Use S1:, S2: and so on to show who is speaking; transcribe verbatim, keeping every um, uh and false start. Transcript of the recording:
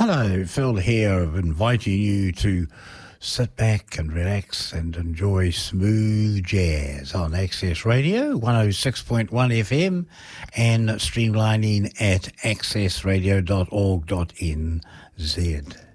S1: Hello, Phil here, inviting you to sit back and relax and enjoy smooth jazz on Access Radio, one oh six point one F M, and streamlining at access radio dot org dot n z.